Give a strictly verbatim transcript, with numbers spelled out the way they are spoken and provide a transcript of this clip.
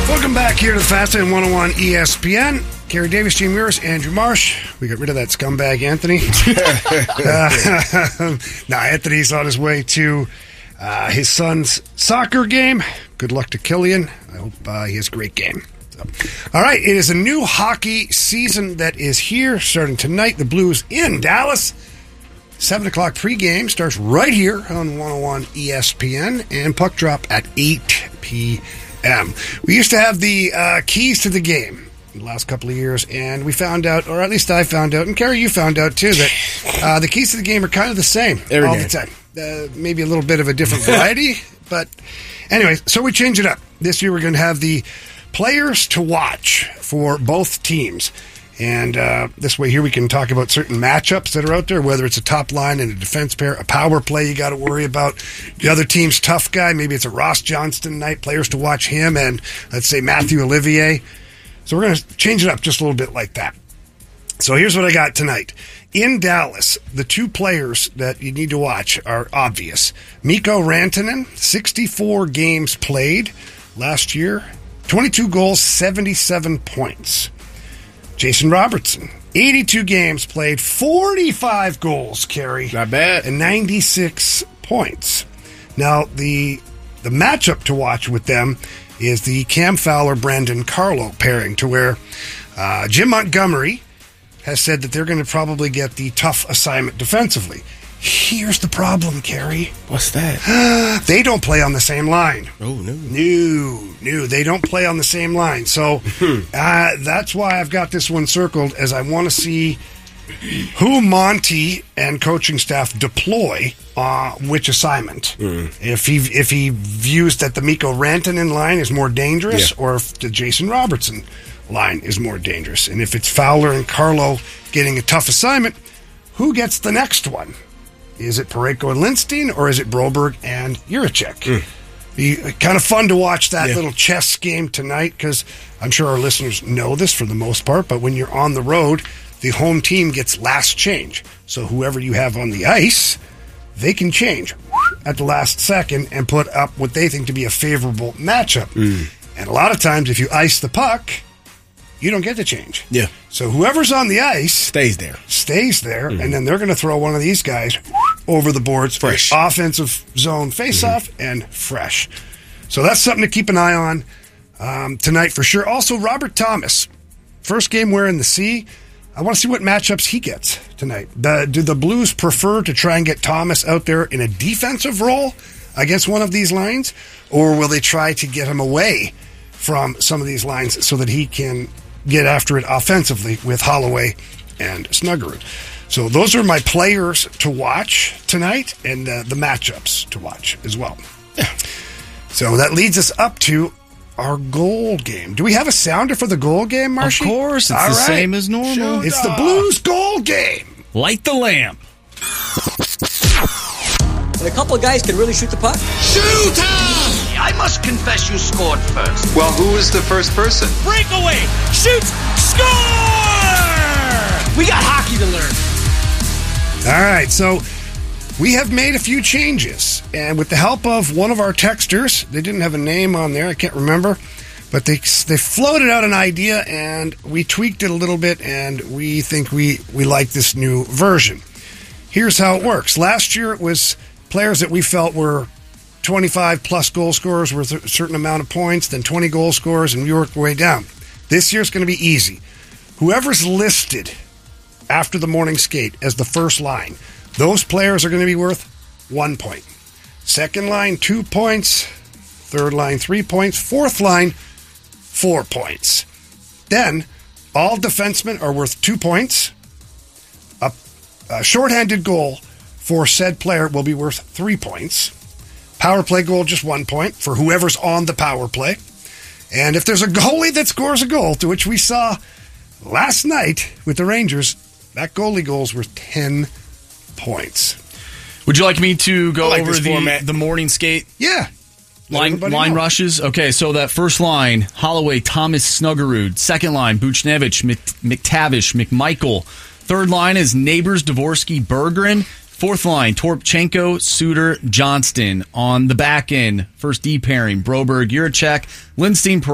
Welcome back here to the Fast Lane one oh one E S P N. Kerry Davis, Gene Muirs, Andrew Marsh. We got rid of that scumbag Anthony. uh, now, Anthony's on his way to uh, his son's soccer game. Good luck to Killian. I hope uh, he has a great game. So. All right, it is a new hockey season that is here, starting tonight. The Blues in Dallas. seven o'clock pregame starts right here on one oh one E S P N, and puck drop at eight p.m. We used to have the uh, keys to the game the last couple of years, and we found out, or at least I found out, and Kerry, you found out too, that uh, the keys to the game are kind of the same Every all day. the time. Uh, maybe a little bit of a different variety, but anyway, so we changed it up. This year we're going to have the players to watch for both teams. And uh, this way here we can talk about certain matchups that are out there, whether it's a top line and a defense pair, a power play you got to worry about, the other team's tough guy, maybe it's a Ross Johnston night, players to watch him, and let's say Matthew Olivier. So we're going to change it up just a little bit like that. So here's what I got tonight. In Dallas, the two players that you need to watch are obvious. Mikko Rantanen, sixty-four games played last year, twenty-two goals, seventy-seven points. Jason Robertson, eighty-two games played, forty-five goals, Kerry. Not bad. And ninety-six points. Now, the the matchup to watch with them is the Cam Fowler-Brandon Carlo pairing, to where uh, Jim Montgomery has said that they're going to probably get the tough assignment defensively. Here's the problem, Kerry. What's that? They don't play on the same line. Oh, no. No, no, they don't play on the same line. So uh, that's why I've got this one circled, as I want to see who Monty and coaching staff deploy uh, which assignment. Mm. If he if he views that the Mikko Rantanen line is more dangerous, yeah. or if the Jason Robertson line is more dangerous. And if it's Fowler and Carlo getting a tough assignment, who gets the next one? Is it Parayko and Lindstein, or is it Broberg and Jiricek? Mm. Be kind of fun to watch that yeah. little chess game tonight, because I'm sure our listeners know this for the most part, but when you're on the road, the home team gets last change. So whoever you have on the ice, they can change at the last second and put up what they think to be a favorable matchup. Mm. And a lot of times, if you ice the puck, you don't get to change. Yeah. So whoever's on the ice stays there. Stays there, mm-hmm. and then they're going to throw one of these guys over the boards. Fresh. Offensive zone face-off, mm-hmm. and fresh. So that's something to keep an eye on um, tonight for sure. Also, Robert Thomas, first game wearing the C. I want to see what matchups he gets tonight. The, do the Blues prefer to try and get Thomas out there in a defensive role against one of these lines, or will they try to get him away from some of these lines so that he can get after it offensively with Holloway and Snuggerud? So those are my players to watch tonight, and uh, the matchups to watch as well. So that leads us up to our goal game. Do we have a sounder for the goal game, Marshy? Of course, it's All the right. same as normal. Shoot it's the Blues goal game. Light the lamp. And a couple of guys can really shoot the puck. Shoot! I must confess you scored first. Well, who was the first person? Breakaway! Shoots! Score! We got hockey to learn. All right, so we have made a few changes, and with the help of one of our texters, they didn't have a name on there, I can't remember, but they they floated out an idea, and we tweaked it a little bit, and we think we, we like this new version. Here's how it works. Last year it was players that we felt were twenty-five plus goal scorers with a certain amount of points, then twenty goal scorers, and we worked our way down. This year's going to be easy. Whoever's listed after the morning skate as the first line, those players are going to be worth one point. Second line, two points. Third line, three points. Fourth line, four points. Then, all defensemen are worth two points. A, a shorthanded goal for said player will be worth three points. Power play goal, just one point for whoever's on the power play. And if there's a goalie that scores a goal, to which we saw last night with the Rangers, that goalie goal's worth ten points. Would you like me to go like over this the, format. the morning skate? Yeah. Line, line rushes. Okay, so that first line, Holloway, Thomas, Snuggerud. Second line, Buchnevich, McTavish, McMichael. Third line is Neighbors, Dvorsky, Berggren. Fourth line, Torpchenko, Suter, Johnston. On the back end, first D pairing, Broberg, Jiricek, Lindstein,